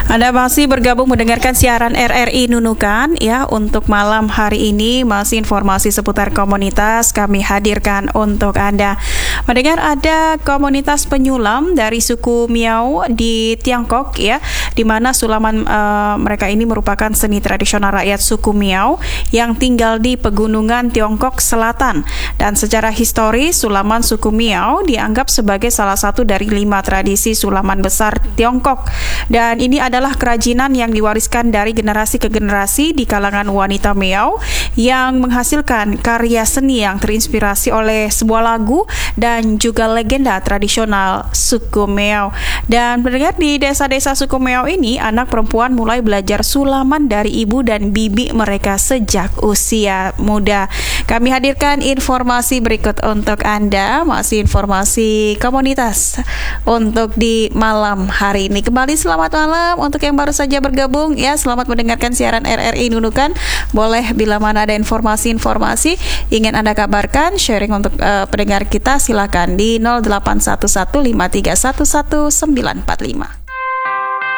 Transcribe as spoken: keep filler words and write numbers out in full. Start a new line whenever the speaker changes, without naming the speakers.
Anda masih bergabung mendengarkan siaran R R I Nunukan ya. Untuk malam hari ini masih informasi seputar komunitas kami hadirkan untuk Anda. Mendengar ada komunitas penyulam dari suku Miao di Tiongkok ya, di mana sulaman uh, mereka ini merupakan seni tradisional rakyat suku Miao yang tinggal di pegunungan Tiongkok Selatan. Dan secara historis sulaman suku Miao dianggap sebagai salah satu dari lima tradisi sulaman besar Tiongkok. Dan ini adalah adalah kerajinan yang diwariskan dari generasi ke generasi di kalangan wanita Miao yang menghasilkan karya seni yang terinspirasi oleh sebuah lagu dan juga legenda tradisional suku Miao. Dan mendengar di desa-desa suku Miao ini, anak perempuan mulai belajar sulaman dari ibu dan bibi mereka sejak usia muda. Kami hadirkan informasi berikut untuk Anda, masih informasi komunitas untuk di malam hari ini. Kembali selamat malam untuk yang baru saja bergabung ya, selamat mendengarkan siaran R R I Nunukan. Boleh bila mana ada informasi-informasi ingin Anda kabarkan, sharing untuk uh, pendengar kita, silakan di nol delapan satu satu lima tiga satu satu sembilan empat lima.